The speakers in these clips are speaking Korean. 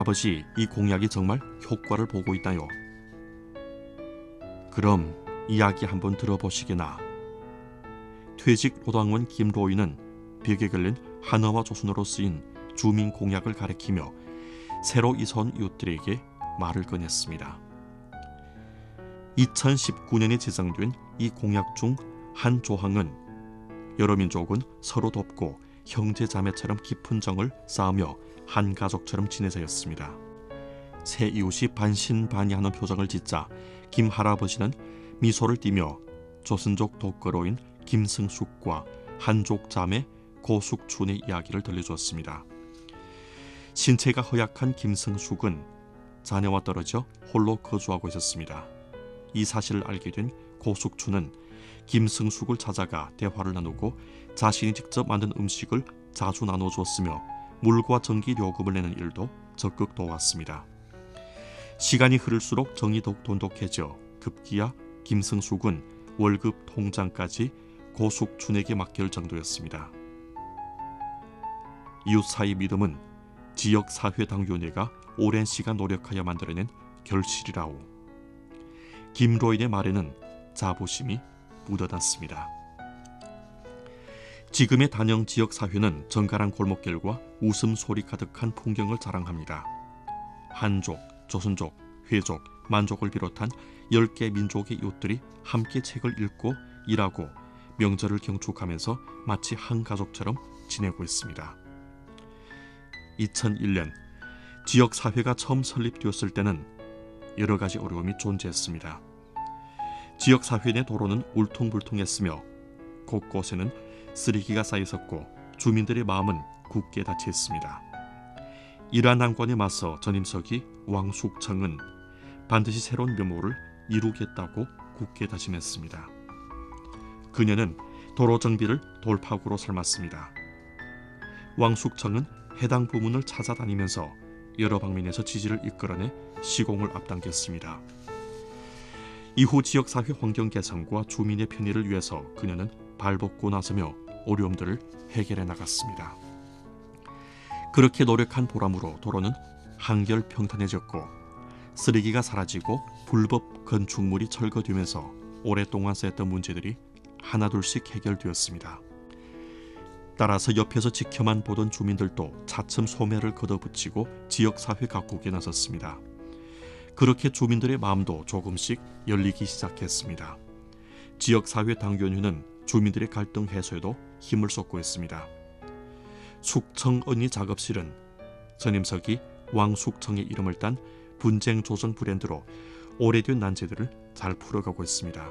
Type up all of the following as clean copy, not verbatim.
아버지, 이 공약이 정말 효과를 보고 있나요? 그럼 이야기 한번 들어보시게나. 퇴직 노동원 김로인은 벽에 걸린 한어와 조선어로 쓰인 주민 공약을 가리키며 새로 이사온 이웃들에게 말을 꺼냈습니다. 2019년에 제정된 이 공약 중 한 조항은 여러 민족은 서로 돕고 형제 자매처럼 깊은 정을 쌓으며 한 가족처럼 지내자였습니다. 새 이웃이 반신반의하는 표정을 짓자 김 할아버지는 미소를 띠며 조선족 독거로인 김승숙과 한족 자매 고숙춘의 이야기를 들려주었습니다. 신체가 허약한 김승숙은 자녀와 떨어져 홀로 거주하고 있었습니다. 이 사실을 알게 된 고숙춘은 김승숙을 찾아가 대화를 나누고 자신이 직접 만든 음식을 자주 나눠주었으며 물과 전기 요금을 내는 일도 적극 도왔습니다. 시간이 흐를수록 정이 더욱 돈독해져 급기야 김승숙은 월급 통장까지 고숙춘에게 맡길 정도였습니다. 이웃 사이 믿음은 지역사회당위원회가 오랜 시간 노력하여 만들어낸 결실이라오. 김로인의 말에는 자부심이 묻어났습니다. 지금의 단영 지역사회는 정갈한 골목길과 웃음소리 가득한 풍경을 자랑합니다. 한족, 조선족, 회족, 만족을 비롯한 10개 민족의 이웃들이 함께 책을 읽고 일하고 명절을 경축하면서 마치 한 가족처럼 지내고 있습니다. 2001년 지역사회가 처음 설립되었을 때는 여러 가지 어려움이 존재했습니다. 지역사회 내 도로는 울퉁불퉁했으며 곳곳에는 쓰레기가 쌓여있었고 주민들의 마음은 굳게 닫혀있습니다. 이러한 난관에 맞서 전임석이 왕숙청은 반드시 새로운 면모를 이루겠다고 굳게 다짐했습니다. 그녀는 도로 정비를 돌파구로 삼았습니다. 왕숙청은 해당 부문을 찾아다니면서 여러 방면에서 지지를 이끌어내 시공을 앞당겼습니다. 이후 지역사회 환경 개선과 주민의 편의를 위해서 그녀는 발벗고 나서며 어려움들을 해결해 나갔습니다. 그렇게 노력한 보람으로 도로는 한결 평탄해졌고 쓰레기가 사라지고 불법 건축물이 철거되면서 오랫동안 쌓였던 문제들이 하나둘씩 해결되었습니다. 따라서 옆에서 지켜만 보던 주민들도 차츰 소매를 걷어붙이고 지역사회 각국에 나섰습니다. 그렇게 주민들의 마음도 조금씩 열리기 시작했습니다. 지역사회 당위원회는 주민들의 갈등 해소에도 힘을 쏟고 있습니다. 숙청언니 작업실은 전임석이 왕숙청의 이름을 딴 분쟁 조정 브랜드로 오래된 난제들을 잘 풀어가고 있습니다.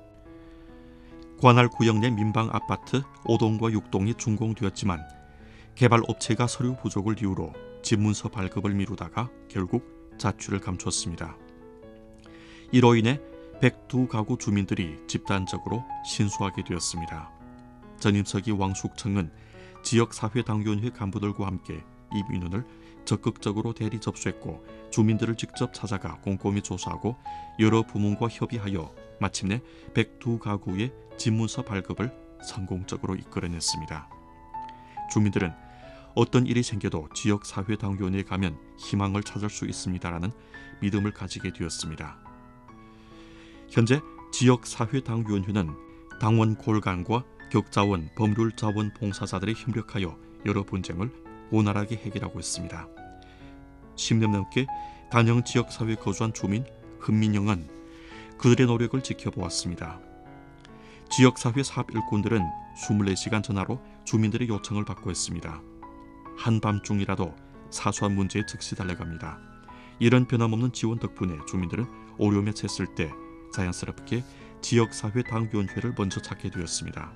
관할 구역 내 민방 아파트 5동과 6동이 준공되었지만 개발업체가 서류 부족을 이유로 집문서 발급을 미루다가 결국 자취를 감췄습니다. 이로 인해 102가구 주민들이 집단적으로 신고하게 되었습니다. 전임석이 왕숙청은 지역사회당위원회 간부들과 함께 이 민원을 적극적으로 대리 접수했고 주민들을 직접 찾아가 꼼꼼히 조사하고 여러 부문과 협의하여 마침내 102가구의 집문서 발급을 성공적으로 이끌어냈습니다. 주민들은 어떤 일이 생겨도 지역사회당위원회에 가면 희망을 찾을 수 있습니다라는 믿음을 가지게 되었습니다. 현재 지역사회당위원회는 당원 골간과 격자원, 법률자원 봉사자들이 협력하여 여러 분쟁을 원활하게 해결하고 있습니다. 10년 넘게 단영 지역사회에 거주한 주민 흔민영은 그들의 노력을 지켜보았습니다. 지역사회 사업 일꾼들은 24시간 전화로 주민들의 요청을 받고 있습니다. 한밤중이라도 사소한 문제에 즉시 달려갑니다. 이런 변함없는 지원 덕분에 주민들은 어려움에 처했을 때 자연스럽게 지역사회 당위원회를 먼저 찾게 되었습니다.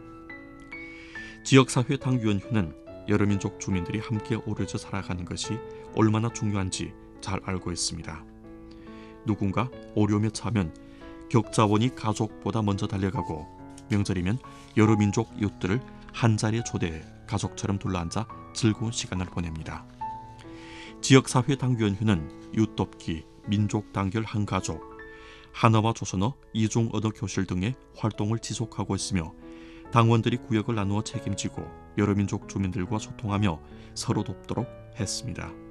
지역사회 당위원회는 여러 민족 주민들이 함께 어우러져 살아가는 것이 얼마나 중요한지 잘 알고 있습니다. 누군가 어려움에 처하면 격자원이 가족보다 먼저 달려가고 명절이면 여러 민족 이웃들을 한자리에 초대해 가족처럼 둘러앉아 즐거운 시간을 보냅니다. 지역사회 당위원회는 이웃돕기, 민족 단결 한가족, 한어와 조선어, 이중 언어 교실 등의 활동을 지속하고 있으며 당원들이 구역을 나누어 책임지고 여러 민족 주민들과 소통하며 서로 돕도록 했습니다.